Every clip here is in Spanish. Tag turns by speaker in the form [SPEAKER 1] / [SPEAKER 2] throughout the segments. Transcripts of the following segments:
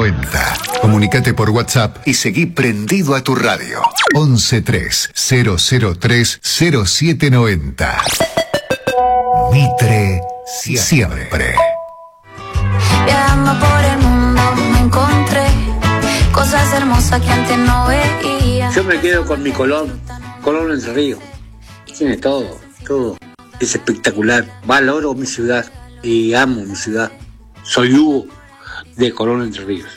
[SPEAKER 1] 790. Comunicate por WhatsApp y seguí prendido a tu radio. 113-003-0790. Mitre siempre.
[SPEAKER 2] Viajando por el mundo me encontré cosas hermosas que antes no veía.
[SPEAKER 3] Yo me quedo con mi Colón Entre Ríos. Tiene todo. Es espectacular. Valoro mi ciudad y amo mi ciudad. Soy Hugo de Colón Entre Ríos.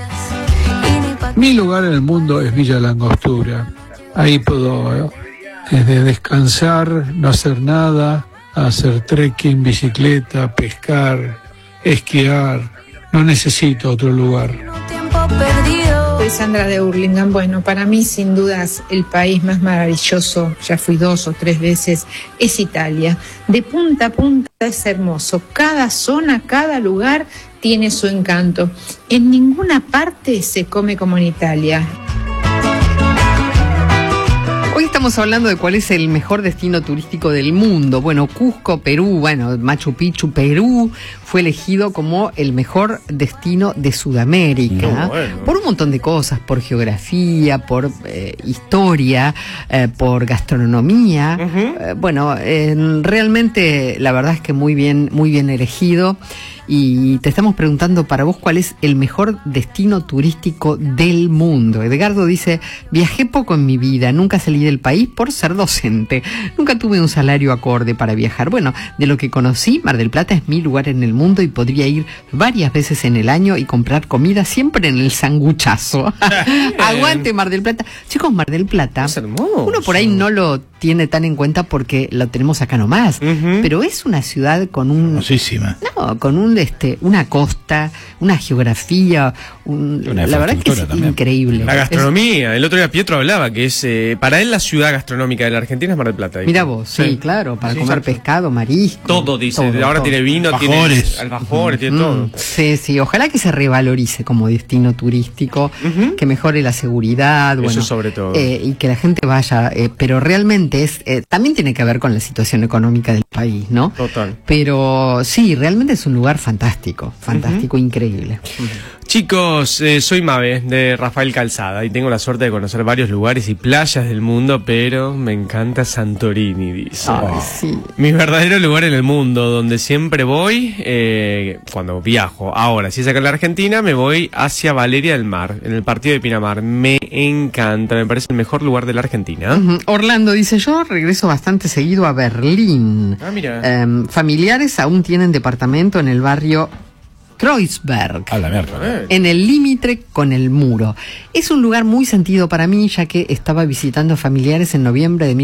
[SPEAKER 4] Mi lugar en el mundo es Villa La Angostura. Ahí puedo desde descansar, no hacer nada, hacer trekking, bicicleta, pescar, esquiar. No necesito otro lugar.
[SPEAKER 5] Soy Sandra de Hurlingham. Bueno, para mí sin dudas el país más maravilloso, ya fui 2 o 3 veces, es Italia. De punta a punta es hermoso. Cada zona, cada lugar tiene su encanto. En ninguna parte se come como en Italia.
[SPEAKER 6] Hoy estamos hablando de cuál es el mejor destino turístico del mundo. Bueno, Cusco, Perú, Machu Picchu, Perú, fue elegido como el mejor destino de Sudamérica. Por un montón de cosas, por geografía, por historia, por gastronomía. Realmente la verdad es que muy bien elegido. Y te estamos preguntando para vos cuál es el mejor destino turístico del mundo. Edgardo dice: viajé poco en mi vida, nunca salí del país por ser docente, nunca tuve un salario acorde para viajar. Bueno, de lo que conocí, Mar del Plata es mi lugar en el mundo y podría ir varias veces en el año y comprar comida siempre en el sanguchazo. Aguante Mar del Plata. Chicos, Mar del Plata, es hermoso. Uno por ahí no lo tiene tan en cuenta porque lo tenemos acá nomás, pero es una ciudad con una costa, una geografía, la verdad que es también increíble.
[SPEAKER 7] La gastronomía, el otro día Pietro hablaba que es para él la ciudad gastronómica de la Argentina es Mar del Plata.
[SPEAKER 6] Mira vos, sí, claro, para comer pescado, marisco.
[SPEAKER 7] Todo dice, ahora tiene vino,
[SPEAKER 4] alfajores.
[SPEAKER 7] Tiene alfajores, tiene todo.
[SPEAKER 6] Sí, ojalá que se revalorice como destino turístico, que mejore la seguridad,
[SPEAKER 7] eso sobre todo.
[SPEAKER 6] Y que la gente vaya, pero realmente también tiene que ver con la situación económica del país, ¿no?
[SPEAKER 7] Total.
[SPEAKER 6] Pero sí, realmente es un lugar fantástico, increíble.
[SPEAKER 7] Chicos, soy Mabe de Rafael Calzada y tengo la suerte de conocer varios lugares y playas del mundo, pero me encanta Santorini, dice.
[SPEAKER 6] Sí.
[SPEAKER 7] Mi verdadero lugar en el mundo, donde siempre voy cuando viajo. Ahora, si es acá en la Argentina, me voy hacia Valeria del Mar, en el partido de Pinamar. Me encanta, me parece el mejor lugar de la Argentina.
[SPEAKER 6] Orlando dice: yo regreso bastante seguido a Berlín.
[SPEAKER 7] Mira.
[SPEAKER 6] Familiares aún tienen departamento en el barrio Kreuzberg,
[SPEAKER 8] mierda.
[SPEAKER 6] en el límite con el muro. Es un lugar muy sentido para mí, ya que estaba visitando familiares en noviembre de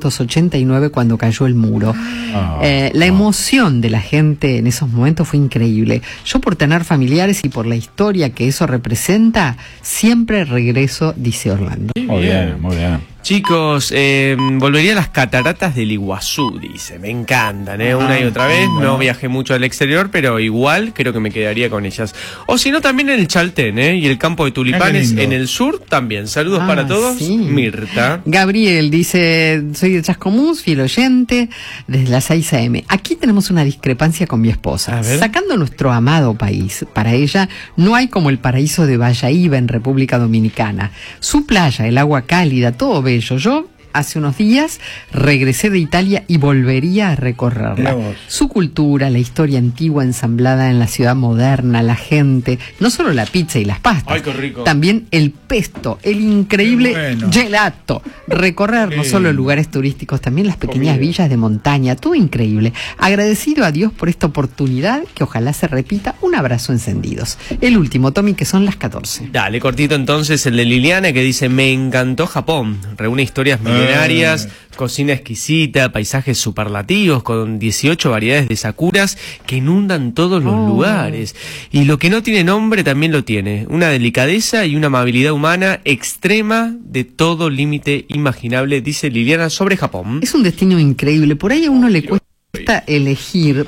[SPEAKER 6] 1989 cuando cayó el muro. La emoción de la gente en esos momentos fue increíble. Yo, por tener familiares y por la historia que eso representa, siempre regreso, dice Orlando.
[SPEAKER 8] Muy bien.
[SPEAKER 7] Chicos, volvería a las cataratas del Iguazú, dice. Me encantan, una y otra vez. No viajé mucho al exterior, pero igual creo que me quedaría con ellas. O si no, también en el Chaltén, y el campo de tulipanes en el sur también. Saludos para todos.
[SPEAKER 6] Sí.
[SPEAKER 7] Mirta.
[SPEAKER 6] Gabriel dice: soy de Chascomús, fiel oyente, desde las 6 a.m. Aquí tenemos una discrepancia con mi esposa. Sacando nuestro amado país, para ella no hay como el paraíso de Bayahiba en República Dominicana. Su playa, el agua cálida, todo bello. Yo hace unos días regresé de Italia y volvería a recorrerla. Su cultura, la historia antigua ensamblada en la ciudad moderna, la gente, no solo la pizza y las pastas.
[SPEAKER 7] Ay, qué rico.
[SPEAKER 6] También el pesto, el increíble gelato. Recorrer no solo lugares turísticos, también las pequeñas villas de montaña, todo increíble. Agradecido a Dios por esta oportunidad, que ojalá se repita. Un abrazo encendidos. El último, Tommy, que son las 14.
[SPEAKER 7] Dale, cortito entonces el de Liliana, que dice: me encantó Japón. Reúne historias milenarias, cocina exquisita, paisajes superlativos con 18 variedades de sakuras que inundan todos los lugares. Y lo que no tiene nombre también lo tiene. Una delicadeza y una amabilidad humana extrema de todo límite imaginable, dice Liliana sobre Japón.
[SPEAKER 6] Es un destino increíble. Por ahí a uno le cuesta elegir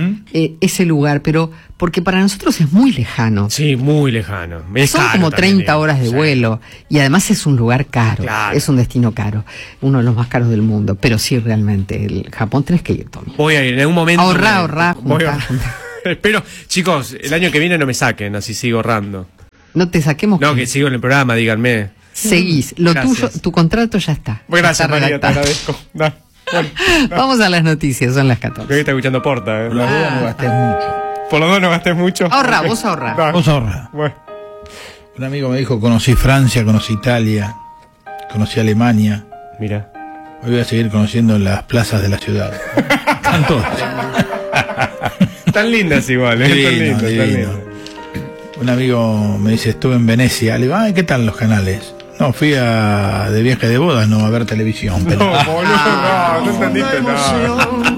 [SPEAKER 6] ese lugar, pero porque para nosotros es muy lejano.
[SPEAKER 7] Sí, muy lejano.
[SPEAKER 6] Son como 30 horas de vuelo y además es un lugar caro, es un destino caro, uno de los más caros del mundo, pero sí, realmente, el Japón tenés que ir, Tommy.
[SPEAKER 7] Voy a ir en algún momento.
[SPEAKER 6] Ahorrá,
[SPEAKER 7] Espero, chicos, el año que viene no me saquen, así sigo ahorrando.
[SPEAKER 6] No te saquemos.
[SPEAKER 7] No, que sigo en el programa, díganme.
[SPEAKER 6] Seguís. Lo
[SPEAKER 7] Gracias.
[SPEAKER 6] tuyo, tu contrato ya está.
[SPEAKER 7] Gracias,
[SPEAKER 6] Está
[SPEAKER 7] María, te
[SPEAKER 6] redactado.
[SPEAKER 7] agradezco. No, bueno, no.
[SPEAKER 6] Vamos a las noticias, son las 14.
[SPEAKER 7] Creo que está escuchando Porta,
[SPEAKER 9] Por la duda no gastés mucho.
[SPEAKER 7] Por lo menos no gastes mucho.
[SPEAKER 6] Ahorra, vos ahorra.
[SPEAKER 7] No.
[SPEAKER 9] Vos ahorra.
[SPEAKER 7] Bueno.
[SPEAKER 9] Un amigo me dijo, conocí Francia, conocí Italia, conocí Alemania.
[SPEAKER 7] Mira.
[SPEAKER 9] Hoy voy a seguir conociendo las plazas de la ciudad. Están todas.
[SPEAKER 7] Tan lindas igual, ¿eh?
[SPEAKER 9] Divino,
[SPEAKER 7] Tan
[SPEAKER 9] divino.
[SPEAKER 7] lindas.
[SPEAKER 9] Un amigo me dice, estuve en Venecia. Le digo, ay, ¿qué tal los canales? No, fui de viaje de bodas, no a ver televisión.
[SPEAKER 7] No, boludo, no entendiste nada.